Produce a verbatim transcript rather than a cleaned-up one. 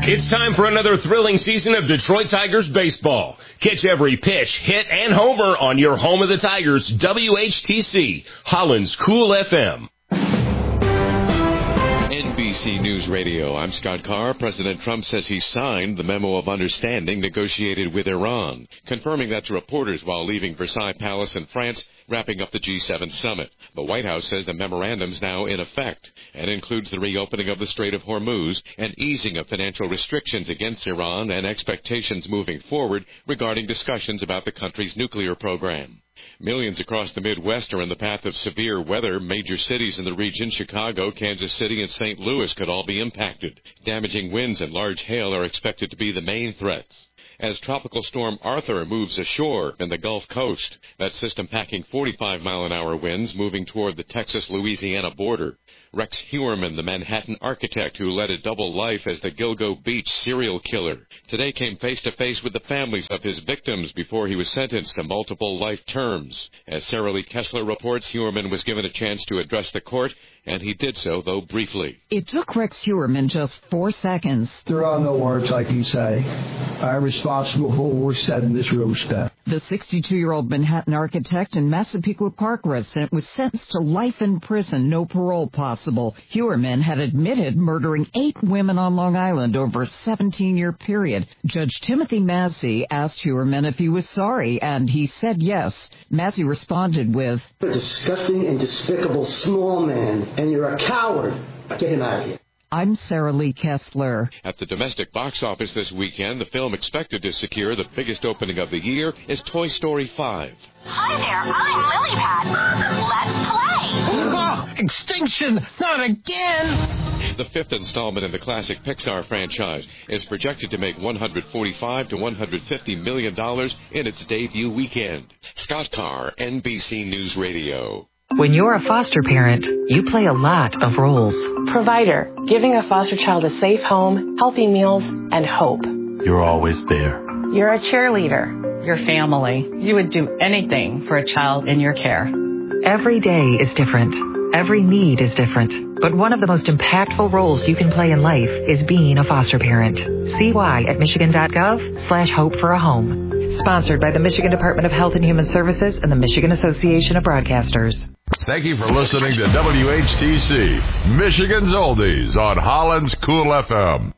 It's time for another thrilling season of Detroit Tigers baseball. Catch every pitch, hit, and homer on your home of the Tigers, W H T C, Holland's Cool F M. N B C News Radio. I'm Scott Carr. President Trump says he signed the memo of understanding negotiated with Iran, confirming that to reporters while leaving Versailles Palace in France, wrapping up the G seven summit. The White House says the memorandum's now in effect and includes the reopening of the Strait of Hormuz and easing of financial restrictions against Iran and expectations moving forward regarding discussions about the country's nuclear program. Millions across the Midwest are in the path of severe weather. Major cities in the region, Chicago, Kansas City, and Saint Louis, could all be impacted. Damaging winds and large hail are expected to be the main threats. As Tropical Storm Arthur moves ashore in the Gulf Coast, that system packing forty-five mile an hour winds moving toward the Texas-Louisiana border. Rex Heuermann, the Manhattan architect who led a double life as the Gilgo Beach serial killer, today came face-to-face with the families of his victims before he was sentenced to multiple life terms. As Sarah Lee Kessler reports, Heuermann was given a chance to address the court, and he did so, though briefly. It took Rex Heuermann just four seconds. There are no words I can say. I'm responsible for what was said in this roaster. The sixty-two-year-old Manhattan architect and Massapequa Park resident was sentenced to life in prison, no parole possible. Heuermann had admitted murdering eight women on Long Island over a seventeen-year period. Judge Timothy Massey asked Heuermann if he was sorry, and he said yes. Massey responded with, "You're a disgusting and despicable small man, and you're a coward. Get him out of here." I'm Sarah Lee Kessler. At the domestic box office this weekend, the film expected to secure the biggest opening of the year is Toy Story five. Hi there, I'm Lily Pad. Let's play. Oh, extinction! Not again! The fifth installment in the classic Pixar franchise is projected to make one hundred forty-five to one hundred fifty million dollars in its debut weekend. Scott Carr, N B C News Radio. When you're a foster parent, you play a lot of roles. Provider, giving a foster child a safe home, healthy meals, and hope. You're always there. You're a cheerleader. Your family. You would do anything for a child in your care. Every day is different. Every need is different. But one of the most impactful roles you can play in life is being a foster parent. See why at michigan.gov slash hope for a home. Sponsored by the Michigan Department of Health and Human Services and the Michigan Association of Broadcasters. Thank you for listening to W H T C, Michigan's Oldies on Holland's Cool F M.